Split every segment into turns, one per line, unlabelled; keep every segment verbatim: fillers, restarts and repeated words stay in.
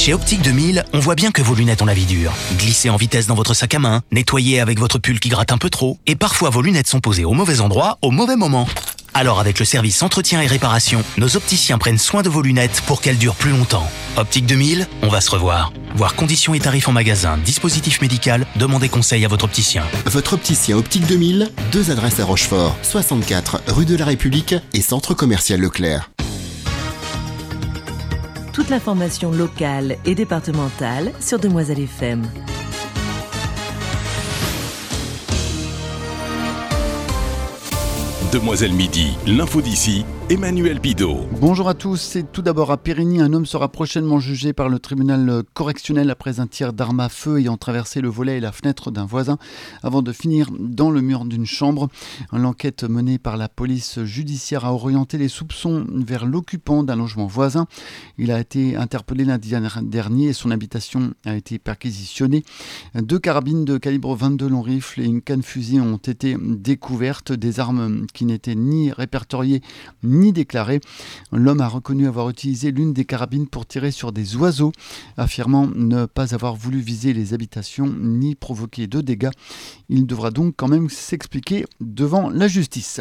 Chez Optique deux mille, on voit bien que vos lunettes ont la vie dure. Glissez en vitesse dans votre sac à main, nettoyez avec votre pull qui gratte un peu trop, et parfois vos lunettes sont posées au mauvais endroit, au mauvais moment. Alors avec le service entretien et réparation, nos opticiens prennent soin de vos lunettes pour qu'elles durent plus longtemps. Optique deux mille, on va se revoir. Voir conditions et tarifs en magasin, dispositif médical, demandez conseil à votre opticien.
Votre opticien Optique deux mille, deux adresses à Rochefort, soixante-quatre rue de la République et Centre commercial Leclerc.
Toute l'information locale et départementale sur Demoiselle F M.
Demoiselle Midi, l'info d'ici, Emmanuel Bidot.
Bonjour à tous. C'est tout d'abord à Périgny. Un homme sera prochainement jugé par le tribunal correctionnel après un tir d'arme à feu ayant traversé le volet et la fenêtre d'un voisin avant de finir dans le mur d'une chambre. L'enquête menée par la police judiciaire a orienté les soupçons vers l'occupant d'un logement voisin. Il a été interpellé lundi dernier et son habitation a été perquisitionnée. Deux carabines de calibre vingt-deux long rifle et une canne fusil ont été découvertes, des armes qui n'étaient ni répertoriées ni déclarées. L'homme a reconnu avoir utilisé l'une des carabines pour tirer sur des oiseaux, affirmant ne pas avoir voulu viser les habitations ni provoquer de dégâts. Il devra donc quand même s'expliquer devant la justice.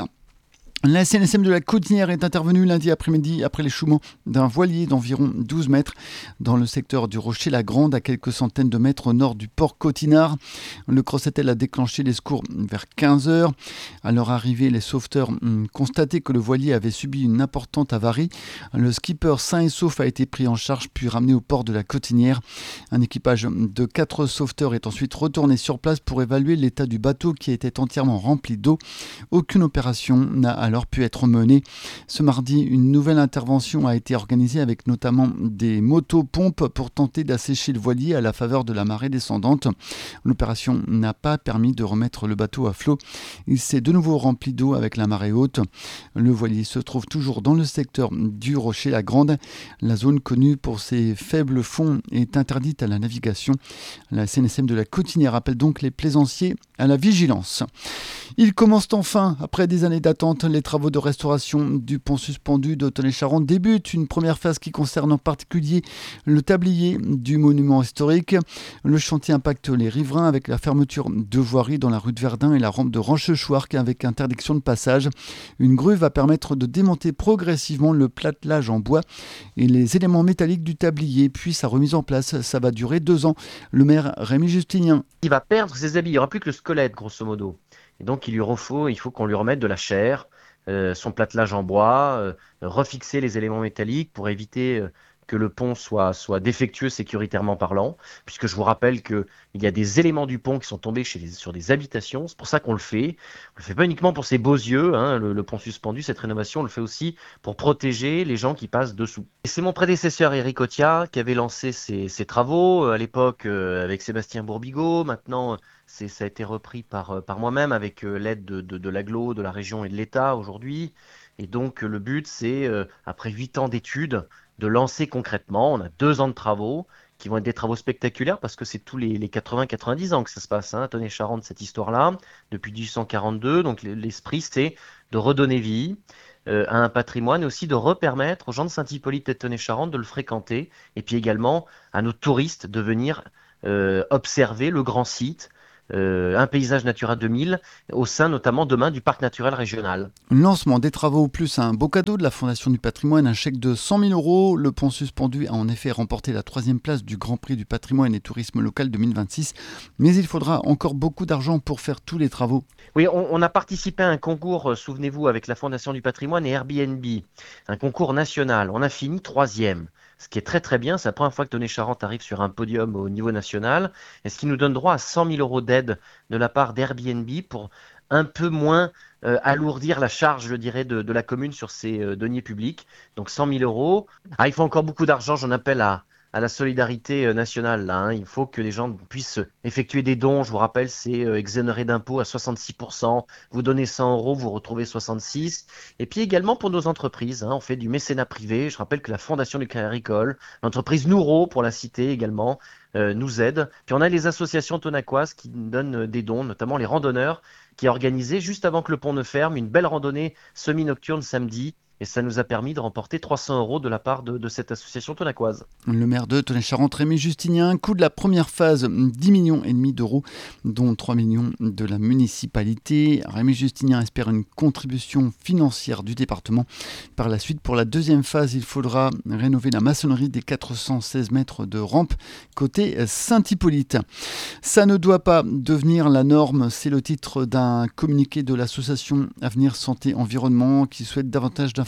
La C N S M de la Cotinière est intervenue lundi après-midi après l'échouement d'un voilier d'environ douze mètres dans le secteur du Rocher-la-Grande, à quelques centaines de mètres au nord du port Cotinard. Le Crossetel a déclenché les secours vers quinze heures. À leur arrivée, les sauveteurs ont constaté que le voilier avait subi une importante avarie. Le skipper sain et sauf a été pris en charge puis ramené au port de la Cotinière. Un équipage de quatre sauveteurs est ensuite retourné sur place pour évaluer l'état du bateau qui était entièrement rempli d'eau. Aucune opération n'a alors pu être menée. Ce mardi, une nouvelle intervention a été organisée avec notamment des motopompes pour tenter d'assécher le voilier à la faveur de la marée descendante. L'opération n'a pas permis de remettre le bateau à flot. Il s'est de nouveau rempli d'eau avec la marée haute. Le voilier se trouve toujours dans le secteur du Rocher-la-Grande. La zone connue pour ses faibles fonds est interdite à la navigation. La C N S M de la Cotinière appelle donc les plaisanciers à la vigilance. Ils commencent enfin, après des années d'attente, les travaux de restauration du pont suspendu de Tonnet-Charente débutent. Une première phase qui concerne en particulier le tablier du monument historique. Le chantier impacte les riverains avec la fermeture de voiries dans la rue de Verdun et la rampe de Ranchechouarc avec interdiction de passage. Une grue va permettre de démonter progressivement le platelage en bois et les éléments métalliques du tablier, puis sa remise en place. Ça va durer deux ans. Le maire Rémi Justinien.
Il va perdre ses habits, il n'y aura plus que le squelette grosso modo. Et donc il lui faut, il faut qu'on lui remette de la chair, euh, son platelage en bois, euh, refixer les éléments métalliques pour éviter euh, que le pont soit, soit défectueux sécuritairement parlant, puisque je vous rappelle qu'il y a des éléments du pont qui sont tombés chez les, sur des habitations, c'est pour ça qu'on le fait. On le fait pas uniquement pour ses beaux yeux, hein, le, le pont suspendu, cette rénovation, on le fait aussi pour protéger les gens qui passent dessous. Et c'est mon prédécesseur Éric Otia qui avait lancé ces, ces travaux, euh, à l'époque euh, avec Sébastien Bourbigo, maintenant c'est, ça a été repris par, euh, par moi-même avec euh, l'aide de, de, de l'agglo, de la région et de l'État aujourd'hui. Et donc le but c'est, euh, après huit ans d'études, de lancer concrètement. On a deux ans de travaux qui vont être des travaux spectaculaires parce que c'est tous les, les quatre-vingts quatre-vingt-dix ans que ça se passe, hein, à Tonnet-Charente, cette histoire-là, depuis dix-huit cent quarante-deux. Donc l'esprit, c'est de redonner vie euh, à un patrimoine et aussi de repermettre aux gens de Saint-Hippolyte et de Tonnet-Charente de le fréquenter et puis également à nos touristes de venir euh, observer le grand site, Euh, un paysage Natura deux mille, au sein notamment demain du parc naturel régional.
Lancement des travaux plus un beau cadeau de la Fondation du patrimoine, un chèque de cent mille euros. Le pont suspendu a en effet remporté la troisième place du Grand Prix du patrimoine et tourisme local deux mille vingt-six, mais il faudra encore beaucoup d'argent pour faire tous les travaux.
Oui, on, on a participé à un concours, souvenez-vous, avec la Fondation du patrimoine et Airbnb, un concours national. On a fini troisième. Ce qui est très très bien, c'est la première fois que Tonnet-Charente arrive sur un podium au niveau national, et ce qui nous donne droit à cent mille euros d'aide de la part d'Airbnb pour un peu moins euh, alourdir la charge, je dirais, de, de la commune sur ses euh, deniers publics. Donc cent mille euros. Ah, il faut encore beaucoup d'argent, j'en appelle à, à la solidarité nationale. Là, hein. Il faut que les gens puissent effectuer des dons. Je vous rappelle, c'est euh, exonéré d'impôts à soixante-six pour cent. Vous donnez cent euros, vous retrouvez soixante-six. Et puis également pour nos entreprises, hein, on fait du mécénat privé. Je rappelle que la Fondation du Crédit Agricole, l'entreprise Nouro, pour la citer également, euh, nous aide. Puis on a les associations tonacoises qui donnent des dons, notamment les randonneurs, qui a organisé juste avant que le pont ne ferme une belle randonnée semi-nocturne samedi Et ça nous a permis de remporter trois cents euros de la part de, de cette association tonacoise.
Le maire de Tonnet-Charente, Rémi Justinien, coût de la première phase, dix millions et demi d'euros, dont trois millions de la municipalité. Rémi Justinien espère une contribution financière du département. Par la suite, pour la deuxième phase, il faudra rénover la maçonnerie des quatre cent seize mètres de rampe côté Saint-Hippolyte. Ça ne doit pas devenir la norme, c'est le titre d'un communiqué de l'association Avenir Santé Environnement qui souhaite davantage d'informations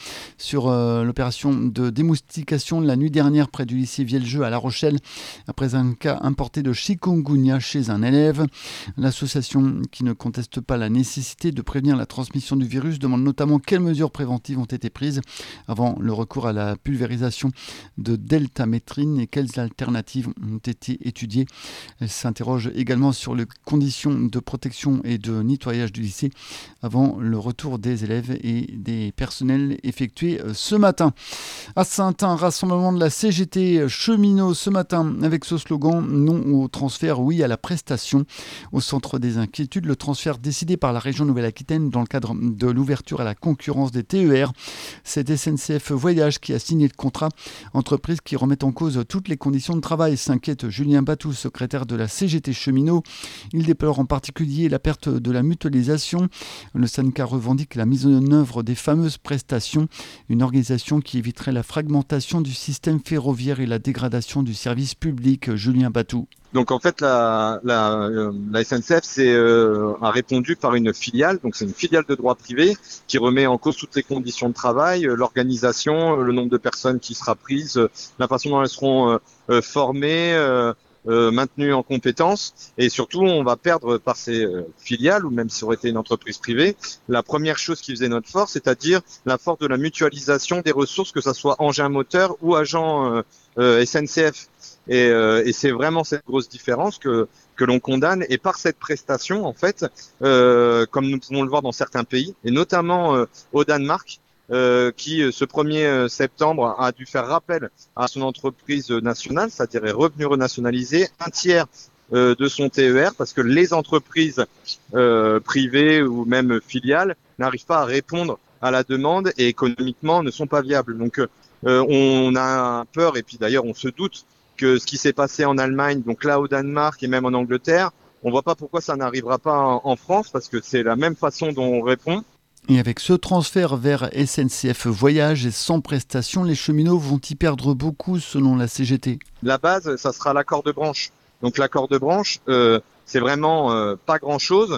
sur euh, l'opération de démoustication la nuit dernière près du lycée Vieljeux à La Rochelle après un cas importé de chikungunya chez un élève. L'association, qui ne conteste pas la nécessité de prévenir la transmission du virus, demande notamment quelles mesures préventives ont été prises avant le recours à la pulvérisation de deltamétrine et quelles alternatives ont été étudiées. Elle s'interroge également sur les conditions de protection et de nettoyage du lycée avant le retour des élèves et des personnels effectué ce matin. À Saint-Ain, rassemblement de la C G T cheminots ce matin avec ce slogan « Non au transfert, oui à la prestation ». Au centre des inquiétudes, le transfert décidé par la région Nouvelle-Aquitaine dans le cadre de l'ouverture à la concurrence des T E R. C'est S N C F Voyage qui a signé le contrat, entreprise qui remet en cause toutes les conditions de travail, s'inquiète Julien Batou, secrétaire de la C G T cheminots. Il déplore en particulier la perte de la mutualisation. Le syndicat revendique la mise en œuvre des fameuses prestations, une organisation qui éviterait la fragmentation du système ferroviaire et la dégradation du service public. Julien Batou.
Donc en fait, la, la, euh, la S N C F c'est, euh, a répondu par une filiale, donc c'est une filiale de droit privé qui remet en cause toutes les conditions de travail, euh, l'organisation, le nombre de personnes qui sera prise, euh, la façon dont elles seront euh, euh, formées, euh, Euh, maintenu en compétences, et surtout on va perdre par ces euh, filiales, ou même si ça aurait été une entreprise privée, la première chose qui faisait notre force, c'est-à-dire la force de la mutualisation des ressources, que ça soit engin moteur ou agent euh, euh, S N C F. Et, euh, et c'est vraiment cette grosse différence que que l'on condamne, et par cette prestation en fait, euh, comme nous pouvons le voir dans certains pays, et notamment euh, au Danemark, Euh, qui ce premier septembre a dû faire rappel à son entreprise nationale, c'est-à-dire est revenu renationaliser un tiers euh, de son T E R, parce que les entreprises euh, privées ou même filiales n'arrivent pas à répondre à la demande et économiquement ne sont pas viables. Donc euh, on a peur, et puis d'ailleurs on se doute que ce qui s'est passé en Allemagne, donc là au Danemark et même en Angleterre, on voit pas pourquoi ça n'arrivera pas en, en France, parce que c'est la même façon dont on répond.
Et avec ce transfert vers S N C F Voyage et sans prestation, les cheminots vont y perdre beaucoup selon la C G T.
La base, ça sera l'accord de branche. Donc l'accord de branche, euh, c'est vraiment euh, pas grand-chose.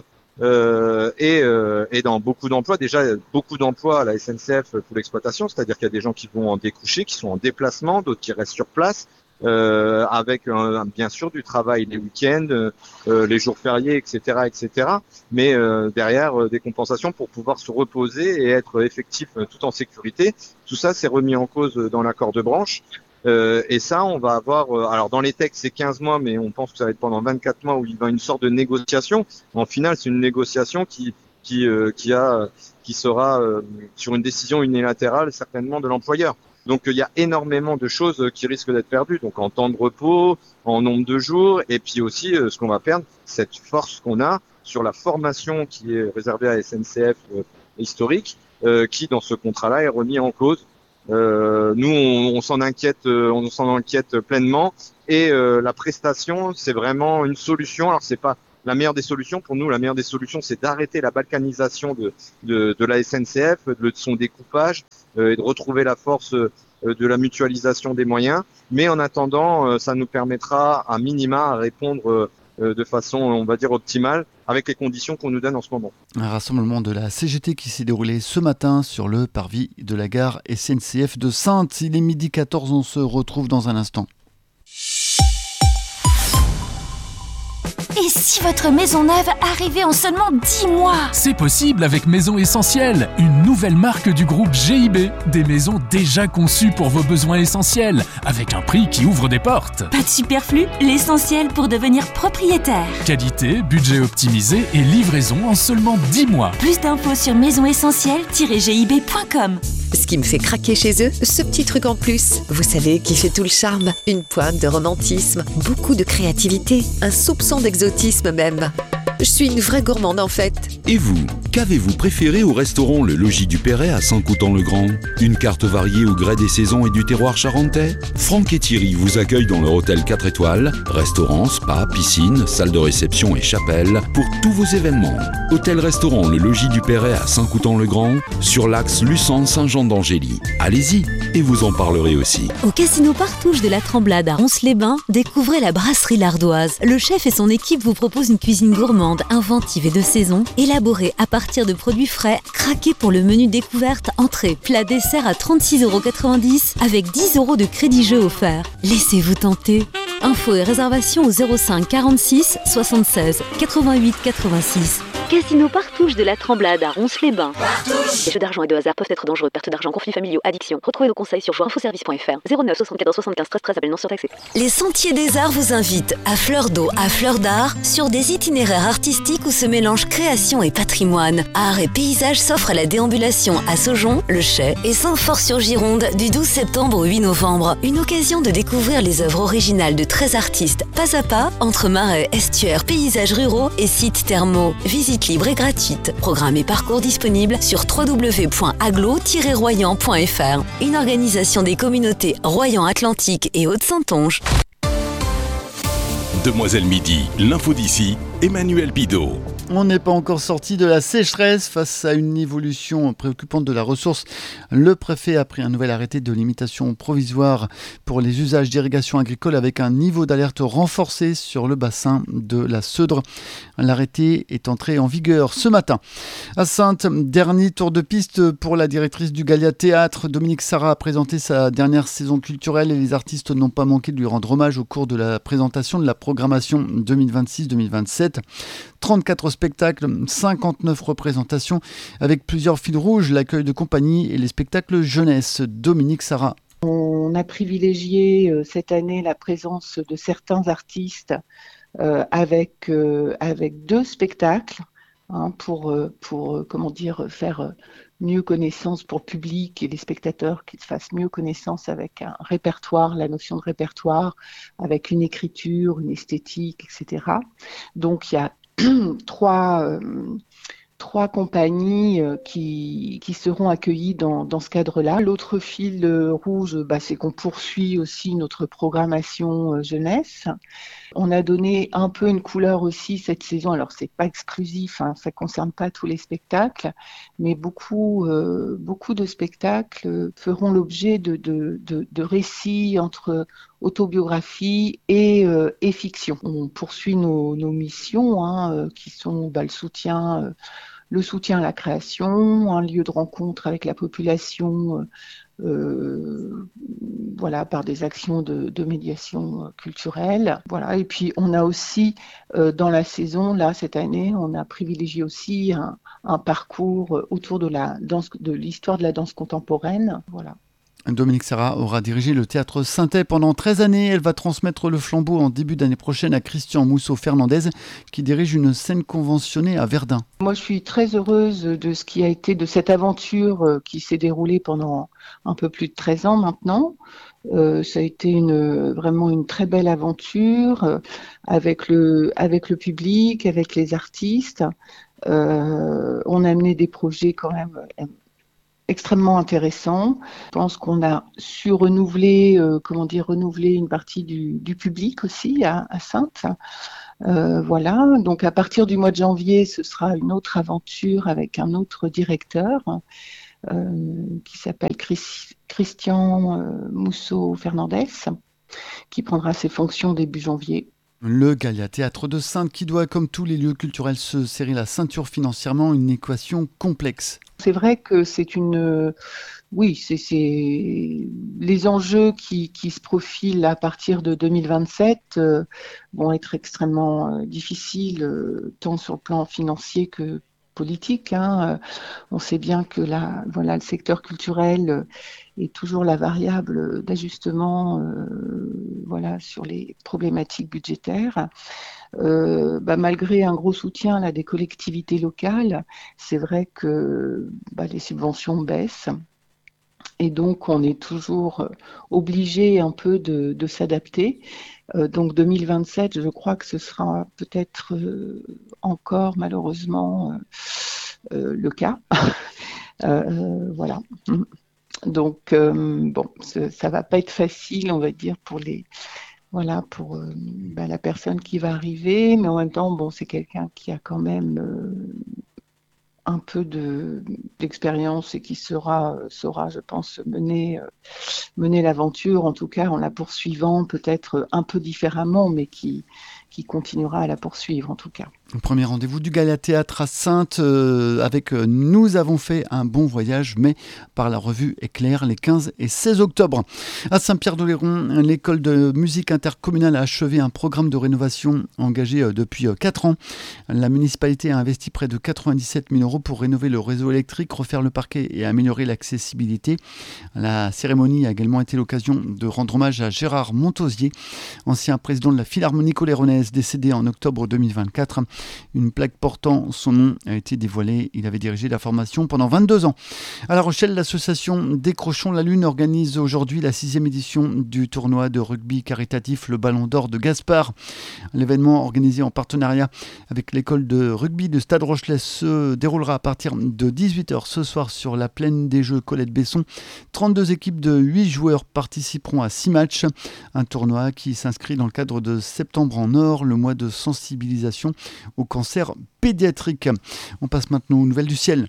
Euh, et, euh, et dans beaucoup d'emplois, déjà beaucoup d'emplois à la S N C F pour l'exploitation, c'est-à-dire qu'il y a des gens qui vont en découcher, qui sont en déplacement, d'autres qui restent sur place. Euh, avec un, bien sûr du travail les week-ends, euh, les jours fériés, et cetera, et cetera. Mais euh, derrière euh, des compensations pour pouvoir se reposer et être effectif euh, tout en sécurité. Tout ça, c'est remis en cause dans l'accord de branche. Euh, et ça, on va avoir. Euh, alors dans les textes, c'est quinze mois, mais on pense que ça va être pendant vingt-quatre mois où il va y avoir une sorte de négociation. En final, c'est une négociation qui qui euh, qui a qui sera euh, sur une décision unilatérale certainement de l'employeur. Donc il y a énormément de choses qui risquent d'être perdues, donc en temps de repos, en nombre de jours, et puis aussi euh, ce qu'on va perdre, cette force qu'on a sur la formation qui est réservée à S N C F euh, historique, euh, qui dans ce contrat-là est remis en cause. Euh, nous, on, on s'en inquiète, euh, on s'en inquiète pleinement, et euh, la prestation, c'est vraiment une solution. Alors c'est pas la meilleure des solutions pour nous. La meilleure des solutions, c'est d'arrêter la balkanisation de de, de la S N C F, de son découpage, euh, et de retrouver la force euh, de la mutualisation des moyens. Mais en attendant, euh, ça nous permettra à minima à répondre euh, de façon, on va dire, optimale, avec les conditions qu'on nous donne en ce moment.
Un rassemblement de la C G T qui s'est déroulé ce matin sur le parvis de la gare S N C F de Saintes. Il est midi quatorze, on se retrouve dans un instant.
Et si votre maison neuve arrivait en seulement dix mois ?
C'est possible avec Maison Essentielle, une nouvelle marque du groupe G I B. Des maisons déjà conçues pour vos besoins essentiels, avec un prix qui ouvre des portes.
Pas de superflu, l'essentiel pour devenir propriétaire.
Qualité, budget optimisé et livraison en seulement dix mois.
Plus d'infos sur maison essentielle tiret g i b point com.
Ce qui me fait craquer chez eux, ce petit truc en plus. Vous savez, qui fait tout le charme. Une pointe de romantisme, beaucoup de créativité, un soupçon d'exotisme même. Je suis une vraie gourmande en fait.
Et vous, qu'avez-vous préféré au restaurant Le Logis du Perret à Saint-Coutan-le-Grand? Une carte variée au gré des saisons et du terroir charentais? Franck et Thierry vous accueillent dans leur hôtel quatre étoiles, restaurant, spa, piscine, salle de réception et chapelle pour tous vos événements. Hôtel-restaurant Le Logis du Perret à Saint-Coutan-le-Grand sur l'axe Luçon-Saint-Jean-d'Angély. Allez-y et vous en parlerez aussi.
Au Casino Partouche de la Tremblade à Ronces-les-Bains, découvrez la brasserie L'Ardoise. Le chef et son équipe vous proposent une cuisine gourmande, inventive et de saison, élaborée à partir de produits frais, craqués pour le menu découverte, entrée, plat, dessert à trente-six euros quatre-vingt-dix avec dix euros de crédit jeu offert. Laissez-vous tenter. Infos et réservations au zéro cinq quarante-six soixante-seize quatre-vingt-huit quatre-vingt-six. Casino Partouche de la Tremblade à Ronces-les-Bains. Les jeux d'argent et de hasard peuvent être dangereux. Perte d'argent, conflits familiaux, addiction. Retrouvez nos conseils sur joueurs-infoservice point f r. zéro neuf soixante-quatorze soixante-quinze treize treize. Appel non surtaxé.
Les Sentiers des Arts vous invitent à fleur d'eau, à fleur d'art, sur des itinéraires artistiques où se mélangent création et patrimoine. Art et paysage s'offrent à la déambulation à Saujon, Le Chai et Saint-Fort-sur-Gironde du douze septembre au huit novembre. Une occasion de découvrir les œuvres originales de treize artistes, pas à pas, entre marais, estuaires, paysages ruraux et sites thermaux. Visite libre et gratuite. Programme et parcours disponibles sur w w w point aglo tiret royan point f r. Une organisation des communautés Royan-Atlantique et Haute-Saintonge.
Demoiselle Midi, l'info d'ici, Emmanuel Bidot.
On n'est pas encore sorti de la sécheresse face à une évolution préoccupante de la ressource. Le préfet a pris un nouvel arrêté de limitation provisoire pour les usages d'irrigation agricole avec un niveau d'alerte renforcé sur le bassin de la Seudre. L'arrêté est entré en vigueur ce matin. À Saintes, dernier tour de piste pour la directrice du Gallia Théâtre. Dominique Sarra a présenté sa dernière saison culturelle et les artistes n'ont pas manqué de lui rendre hommage au cours de la présentation de la programmation deux mille vingt-six deux mille vingt-sept. trente-quatre spectacles, cinquante-neuf représentations avec plusieurs fils rouges, l'accueil de compagnie et les spectacles jeunesse. Dominique Sarra.
On a privilégié euh, cette année la présence de certains artistes euh, avec, euh, avec deux spectacles hein, pour, euh, pour euh, comment dire, faire euh, mieux connaissance pour le public et les spectateurs, qu'ils fassent mieux connaissance avec un répertoire, la notion de répertoire, avec une écriture, une esthétique, et cetera. Donc il y a trois, euh, trois compagnies euh, qui, qui seront accueillies dans, dans ce cadre-là. L'autre fil euh, rouge, bah, c'est qu'on poursuit aussi notre programmation euh, jeunesse. On a donné un peu une couleur aussi cette saison. Alors c'est pas exclusif, hein, ça concerne pas tous les spectacles, mais beaucoup, euh, beaucoup de spectacles feront l'objet de, de, de, de récits entre autobiographie et, euh, et fiction. On poursuit nos, nos missions, hein, euh, qui sont bah, le soutien, euh, le soutien à la création, un lieu de rencontre avec la population. Euh, Euh, voilà, par des actions de, de médiation culturelle. Voilà. Et puis on a aussi euh, dans la saison, là cette année, on a privilégié aussi un, un parcours autour de la danse, de l'histoire de la danse contemporaine. Voilà.
Dominique Sarra aura dirigé le théâtre Saintais pendant treize années. Elle va transmettre le flambeau en début d'année prochaine à Christian Mousseau-Fernandez qui dirige une scène conventionnée à Verdun.
Moi, je suis très heureuse de ce qui a été, de cette aventure qui s'est déroulée pendant un peu plus de treize ans maintenant. Euh, ça a été une, vraiment une très belle aventure euh, avec le, avec le public, avec les artistes. Euh, on a mené des projets quand même extrêmement intéressant. Je pense qu'on a su renouveler, euh, comment dire, renouveler une partie du, du public aussi à, à Saintes. Euh, voilà. Donc à partir du mois de janvier, ce sera une autre aventure avec un autre directeur euh, qui s'appelle Chris, Christian euh, Mousseau-Fernandez, qui prendra ses fonctions début janvier.
Le Gallia Théâtre de Saintes qui doit, comme tous les lieux culturels, se serrer la ceinture financièrement, une équation complexe.
C'est vrai que c'est une... Oui, c'est, c'est... les enjeux qui, qui se profilent à partir de deux mille vingt-sept euh, vont être extrêmement euh, difficiles, euh, tant sur le plan financier que politique. Hein. On sait bien que la, voilà, le secteur culturel est toujours la variable d'ajustement euh, voilà, sur les problématiques budgétaires. Euh, bah, malgré un gros soutien là, des collectivités locales, c'est vrai que bah, les subventions baissent. Et donc, on est toujours obligé un peu de, de s'adapter. Euh, donc, deux mille vingt-sept, je crois que ce sera peut-être euh, encore malheureusement euh, euh, le cas. euh, voilà. Donc, euh, bon, ce, ça va pas être facile, on va dire, pour les, voilà, pour euh, bah, la personne qui va arriver. Mais en même temps, bon, c'est quelqu'un qui a quand même euh, un peu de, d'expérience et qui saura, saura, je pense, mener, mener l'aventure, en tout cas en la poursuivant peut-être un peu différemment, mais qui, qui continuera à la poursuivre en tout cas.
Le premier rendez-vous du Gala Théâtre à Saintes euh, avec euh, Nous avons fait un bon voyage, mais par la revue Éclair les quinze et seize octobre. À Saint-Pierre-d'Oléron, l'école de musique intercommunale a achevé un programme de rénovation engagé euh, depuis euh, quatre ans. La municipalité a investi près de quatre-vingt-dix-sept mille euros pour rénover le réseau électrique, refaire le parquet et améliorer l'accessibilité. La cérémonie a également été l'occasion de rendre hommage à Gérard Montosier, ancien président de la Philharmonie oléronaise, décédé en octobre deux mille vingt-quatre. Une plaque portant son nom a été dévoilée. Il avait dirigé la formation pendant vingt-deux ans. À La Rochelle, l'association Décrochons la Lune organise aujourd'hui la sixième édition du tournoi de rugby caritatif Le Ballon d'Or de Gaspard. L'événement, organisé en partenariat avec l'école de rugby de Stade Rochelais, se déroulera à partir de dix-huit heures ce soir sur la plaine des Jeux Colette-Besson. trente-deux équipes de huit joueurs participeront à six matchs. Un tournoi qui s'inscrit dans le cadre de Septembre en Or, le mois de sensibilisation au cancer pédiatrique. On passe maintenant aux nouvelles du ciel.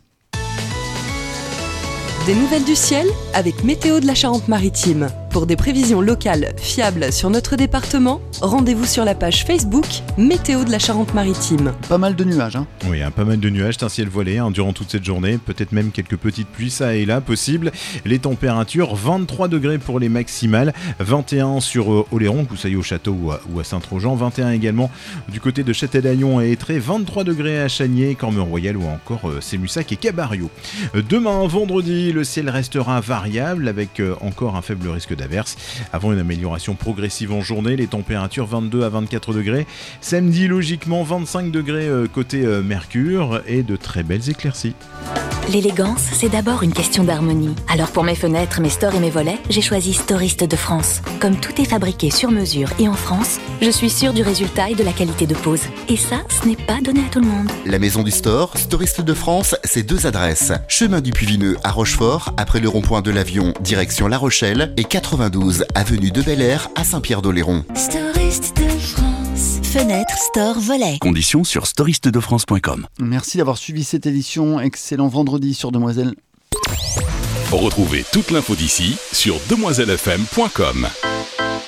Des nouvelles du ciel avec Météo de la Charente-Maritime. Pour des prévisions locales fiables sur notre département, rendez-vous sur la page Facebook Météo de la Charente-Maritime.
Pas mal de nuages. Hein.
Oui, hein, pas mal de nuages, c'est un ciel voilé hein, durant toute cette journée. Peut-être même quelques petites pluies, ça et là, possible. Les températures, vingt-trois degrés pour les maximales, vingt et un sur euh, Oléron, que vous soyez au château ou à, ou à Saint-Trojan, vingt et un également du côté de Châtel-Aignan et Étré, vingt-trois degrés à Chanier, Cormeaux-Royal ou encore euh, Sémussac et Cabario. Euh, demain, vendredi, le ciel restera variable avec euh, encore un faible risque d'averse. Avant une amélioration progressive en journée, les températures vingt-deux à vingt-quatre degrés. Samedi, logiquement, vingt-cinq degrés euh, côté euh, Mercure et de très belles éclaircies.
L'élégance, c'est d'abord une question d'harmonie. Alors pour mes fenêtres, mes stores et mes volets, j'ai choisi Storiste de France. Comme tout est fabriqué sur mesure et en France, je suis sûre du résultat et de la qualité de pose. Et ça, ce n'est pas donné à tout le monde.
La maison du store, Storiste de France, c'est deux adresses. Chemin du Puy-Vineux à Rochefort, après le rond-point de l'Avion, direction La Rochelle, et quatre-vingt-douze avenue de Bel-Air à Saint-Pierre-d'Oléron.
Storiste de France. Fenêtre, store, volet.
Conditions sur storiste de france point com.
Merci d'avoir suivi cette édition. Excellent vendredi sur Demoiselle.
Retrouvez toute l'info d'ici sur demoiselle f m point com.